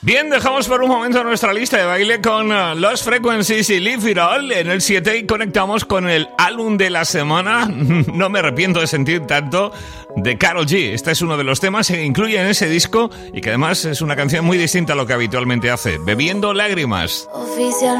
Bien, dejamos por un momento nuestra lista de baile con Lost Frequencies y Leave It All en el 7 y conectamos con el álbum de la semana. No me arrepiento de sentir tanto, de Karol G. Este es uno de los temas que incluye en ese disco y que además es una canción muy distinta a lo que habitualmente hace, Bebiendo Lágrimas. Oficialmente